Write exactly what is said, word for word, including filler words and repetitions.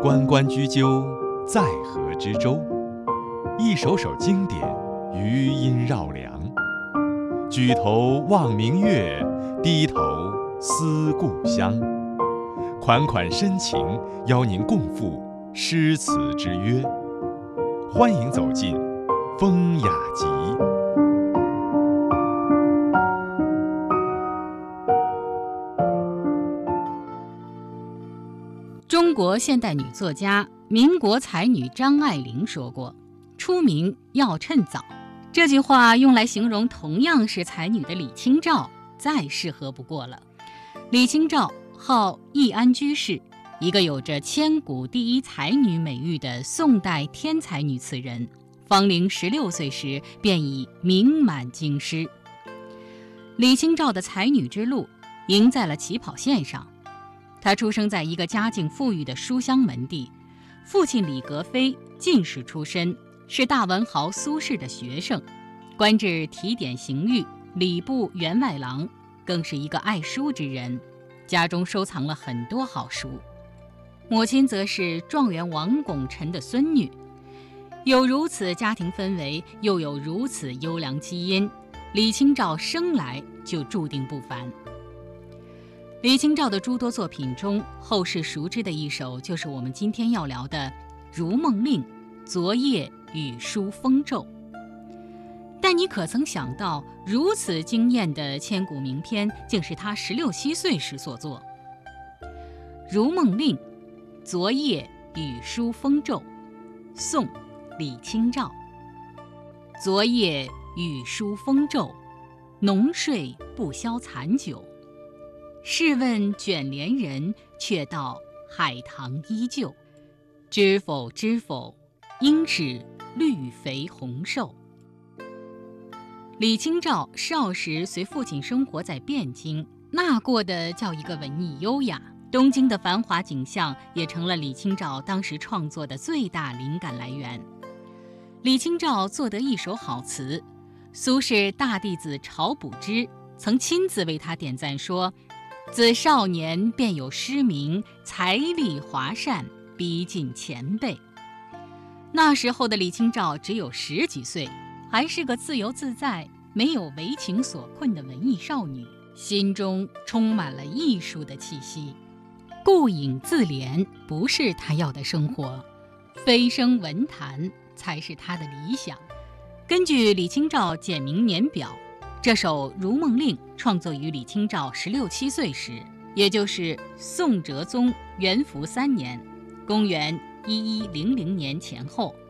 关关雎鸠，在河之洲。一首首经典，余音绕梁。举头望明月，低头思故乡。款款深情，邀您共赴诗词之约。欢迎走进风雅集。 中国现代女作家、民国才女张爱玲说过：“出名要趁早。”这句话用来形容同样是才女的李清照，再适合不过了。李清照号易安居士，一个有着千古第一才女美誉的宋代天才女词人，芳龄十六岁时便已名满京师。李清照的才女之路赢在了起跑线上。她出生在一个家境富裕的书香门第，父亲李格非进士出身，是大文豪苏轼的学生，官至提点刑狱、礼部员外郎，更是一个爱书之人，家中收藏了很多好书。母亲则是状元王拱辰的孙女，有如此家庭氛围，又有如此优良基因，李清照生来就注定不凡。李清照的诸多作品中，后世熟知的一首就是我们今天要聊的《如梦令·昨夜雨疏风骤》。但你可曾想到，如此惊艳的千古名篇，竟是她十六七岁时所作。《如梦令·昨夜雨疏风骤》，宋·李清照。昨夜雨疏风骤，浓睡不消残酒。试问卷帘人，却道海棠依旧。知否知否，应是绿肥红瘦。李清照少时随父亲生活在汴京，那过的叫一个文艺优雅。东京的繁华景象也成了李清照当时创作的最大灵感来源。李清照作得一首好词，苏轼大弟子晁补之曾亲自为他点赞说：“自少年便有诗名，才丽华善，逼近前辈。”那时候的李清照只有十几岁，还是个自由自在、没有为情所困的文艺少女，心中充满了艺术的气息。顾影自怜不是她要的生活，飞升文坛才是她的理想。根据李清照简明年表，这首《如梦令》创作于李清照十六七岁时，也就是宋哲宗元符三年，公元一一零零年前后。